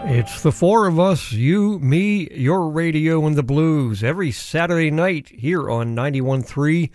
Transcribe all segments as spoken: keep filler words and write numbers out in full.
It's the four of us, you, me, your radio, and the blues, every Saturday night here on ninety-one point three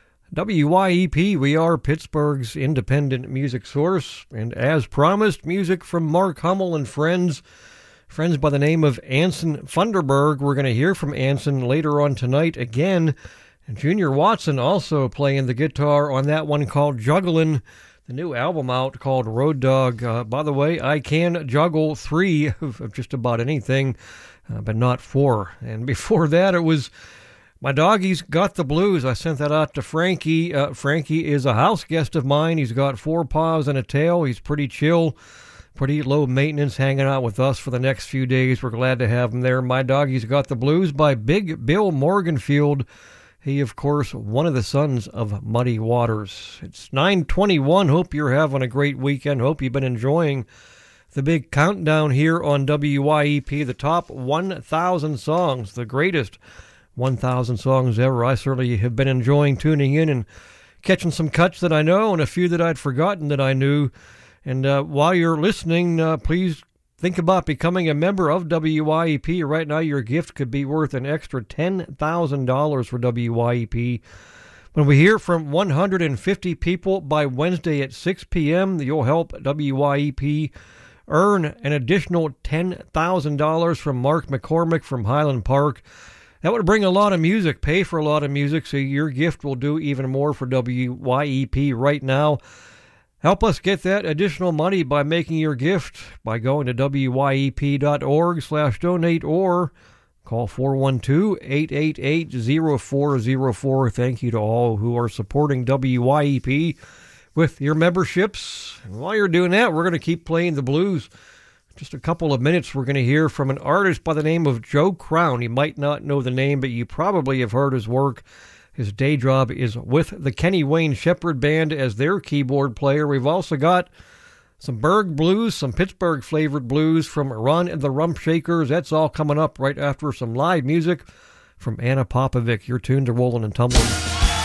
W Y E P. We are Pittsburgh's independent music source, and as promised, music from Mark Hummel and friends, friends by the name of Anson Funderburg. We're going to hear from Anson later on tonight again, and Junior Watson also playing the guitar on that one called Jugglin'. The new album out called Road Dog. Uh, by the way, I can juggle three of, of just about anything, uh, but not four. And before that, it was My Doggy's Got the Blues. I sent that out to Frankie. Uh, Frankie is a house guest of mine. He's got four paws and a tail. He's pretty chill, pretty low maintenance, hanging out with us for the next few days. We're glad to have him there. My Doggy's Got the Blues by Big Bill Morganfield. He, of course, one of the sons of Muddy Waters. It's nine twenty-one. Hope you're having a great weekend. Hope you've been enjoying the big countdown here on W Y E P, the top one thousand songs, the greatest one thousand songs ever. I certainly have been enjoying tuning in and catching some cuts that I know and a few that I'd forgotten that I knew. And uh, while you're listening, uh, please think about becoming a member of W Y E P. Right now, your gift could be worth an extra ten thousand dollars for W Y E P. When we hear from one hundred fifty people by Wednesday at six p.m., you'll help W Y E P earn an additional ten thousand dollars from Mark McCormick from Highland Park. That would bring a lot of music, pay for a lot of music, so your gift will do even more for W Y E P right now. Help us get that additional money by making your gift by going to W Y E P dot org slash donate or call four one two, eight eight eight, zero four zero four. Thank you to all who are supporting W Y E P with your memberships. And while you're doing that, we're going to keep playing the blues. Just a couple of minutes, we're going to hear from an artist by the name of Joe Crown. You might not know the name, but you probably have heard his work. His day job is with the Kenny Wayne Shepherd Band as their keyboard player. We've also got some Berg blues, some Pittsburgh-flavored blues from Ron and the Rump Shakers. That's all coming up right after some live music from Anna Popovic. You're tuned to Rollin' and Tumblin'.